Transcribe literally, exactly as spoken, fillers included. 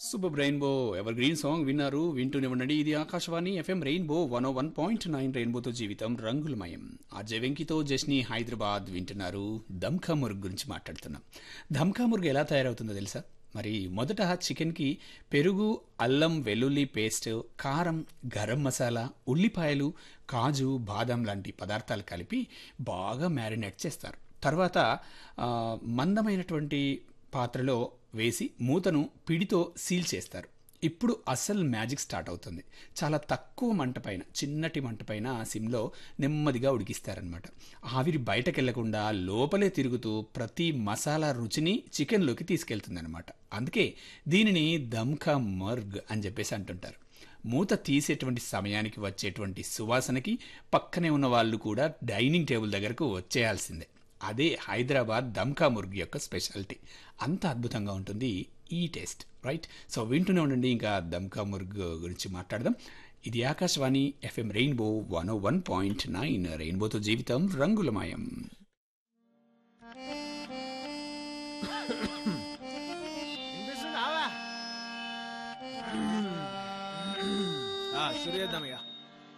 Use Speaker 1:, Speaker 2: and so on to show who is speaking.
Speaker 1: Super rainbow ever green song విన్నారు. వింటూనే ఉండండి. ఇది ఆకాశవాణి ఎఫ్ఎం రెయిన్బో వన్ ఓ వన్ పాయింట్ నైన్. రెయిన్బోతో జీవితం రంగులమయం. అజయ్ వెంకితో జస్ని హైదరాబాద్ వింటున్నారు. దమ్కా మురుగు గురించి మాట్లాడుతున్నాం. దమ్కా మురుగు ఎలా తయారవుతుందో తెలుసా? మరి మొదట చికెన్కి పెరుగు, అల్లం వెల్లుల్లి పేస్ట్, కారం, గరం మసాలా, ఉల్లిపాయలు, కాజు, బాదం లాంటి పదార్థాలు కలిపి బాగా మ్యారినేట్ చేస్తారు. తర్వాత మందమైనటువంటి పాత్రలో వేసి మూతను పిడితో సీల్ చేస్తారు. ఇప్పుడు అసలు మ్యాజిక్ స్టార్ట్ అవుతుంది. చాలా తక్కువ మంట పైన, చిన్నటి మంట పైన సిమ్లో నెమ్మదిగా ఉడికిస్తారనమాట. ఆవిరి బయటకెళ్లకుండా లోపలే తిరుగుతూ ప్రతి మసాలా రుచిని చికెన్లోకి తీసుకెళ్తుందనమాట. అందుకే దీనిని దమ్కా మర్గ్ అని చెప్పేసి అంటుంటారు. మూత తీసేటువంటి సమయానికి వచ్చేటువంటి సువాసనకి పక్కనే ఉన్న వాళ్ళు కూడా డైనింగ్ టేబుల్ దగ్గరకు వచ్చేయాల్సిందే. అదే హైదరాబాద్ దమ్కా ముర్గి యొక్క స్పెషాలిటీ. అంత అద్భుతంగా ఉంటుంది ఈ టేస్ట్, రైట్? సో వింటూనే ఉండండి. ఇంకా దమ్కా ముర్గ్ గురించి మాట్లాడదాం. ఇది ఆకాశవాణి ఎఫ్ఎం రెయిన్బో వన్ ఓ వన్ పాయింట్ నైన్. రెయిన్బోతో జీవితం రంగులమయం.
Speaker 2: శురు చేద్దాం ఇక.